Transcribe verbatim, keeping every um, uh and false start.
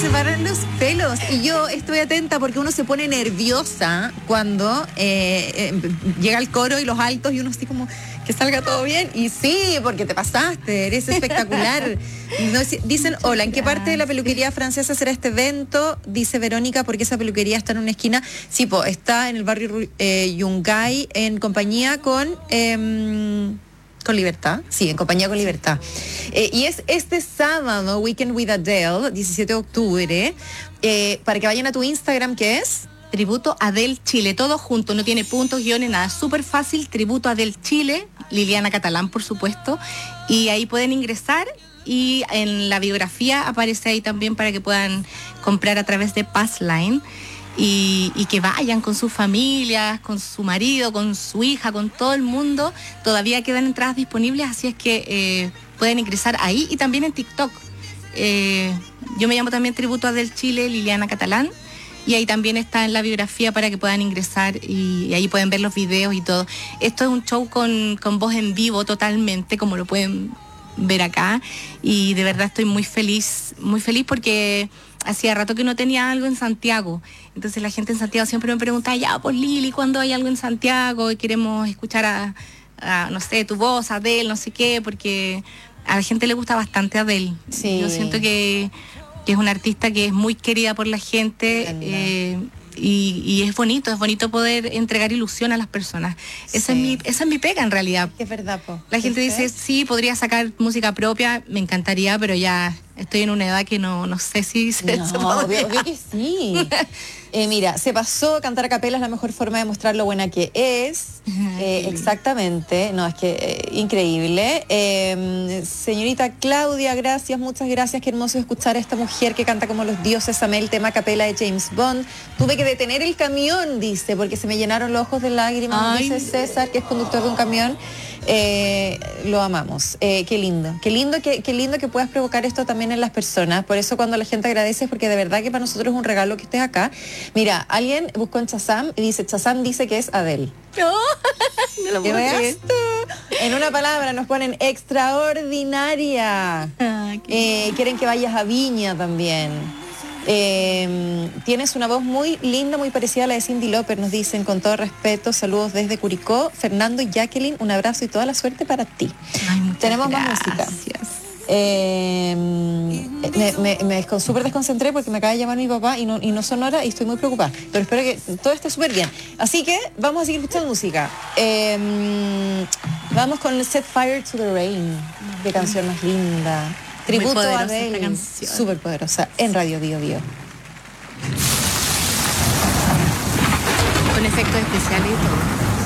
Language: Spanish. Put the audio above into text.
se paran los pelos. Y yo estoy atenta porque uno se pone nerviosa cuando eh, eh, llega el coro y los altos y uno así como que salga todo bien. Y sí, porque te pasaste, eres espectacular. No, dicen, hola, ¿en qué parte de la peluquería francesa será este evento? Dice Verónica, porque esa peluquería está en una esquina. Sí, po, está en el barrio eh, Yungay, en compañía con... Eh, con Libertad, sí, en compañía con Libertad. Eh, y es este sábado, Weekend with Adele, diecisiete de octubre, eh, para que vayan a tu Instagram, ¿qué es? Tributo Adele Chile, todo junto, no tiene puntos, guiones, nada, súper fácil. Tributo Adele Chile, Liliana Catalán, por supuesto, y ahí pueden ingresar y en la biografía aparece ahí también para que puedan comprar a través de Passline. Y, y que vayan con sus familias, con su marido, con su hija, con todo el mundo. Todavía quedan entradas disponibles, así es que eh, pueden ingresar ahí y también en TikTok. Eh, yo me llamo también Tributo a Del Chile, Liliana Catalán, y ahí también está en la biografía para que puedan ingresar y, y ahí pueden ver los videos y todo. Esto es un show con, con voz en vivo totalmente, como lo pueden ver acá, y de verdad estoy muy feliz, muy feliz porque hacía rato que no tenía algo en Santiago. Entonces la gente en Santiago siempre me pregunta, ya, pues Lili, ¿cuándo hay algo en Santiago? Y queremos escuchar a, a, no sé, tu voz, Adele, no sé qué, porque a la gente le gusta bastante Adele. Sí. Yo siento que, que es una artista que es muy querida por la gente, eh, y, y es bonito, es bonito poder entregar ilusión a las personas. Sí. Esa es mi, esa es mi pega en realidad. Es verdad, po. La gente dice, sí, podría sacar música propia, me encantaría, pero ya estoy en una edad que no, no sé si se, no, se obvio, obvio que sí. Eh, mira, se pasó, cantar a capela es la mejor forma de mostrar lo buena que es. Eh, exactamente, no, es que eh, increíble. Eh, señorita Claudia, gracias, muchas gracias, qué hermoso escuchar a esta mujer que canta como los dioses. Amé el tema a capela de James Bond. Tuve que detener el camión, dice, porque se me llenaron los ojos de lágrimas. Ay, dice César, que es conductor de un camión. Eh, lo amamos, eh, qué lindo, qué lindo que, qué lindo que puedas provocar esto también en las personas. Por eso cuando la gente agradece es porque de verdad que para nosotros es un regalo que estés acá. Mira, alguien buscó en Shazam y dice, Shazam dice que es Adele. No, no lo puedo creer. En una palabra nos ponen extraordinaria. Ah, eh, quieren que vayas a Viña también. Eh, tienes una voz muy linda, muy parecida a la de Cyndi Lauper, nos dicen, con todo respeto, saludos desde Curicó. Fernando y Jacqueline, un abrazo y toda la suerte para ti. Ay, tenemos gracias. Más música. Eh, me, me, me descon, súper desconcentré porque me acaba de llamar mi papá y no, y no son horas y estoy muy preocupada, pero espero que todo esté súper bien. Así que vamos a seguir escuchando música. Eh, vamos con Set Fire to the Rain, de canción más linda. Tributo a Adele, súper poderosa, en Radio Bio Bio. Con efectos especiales y todo.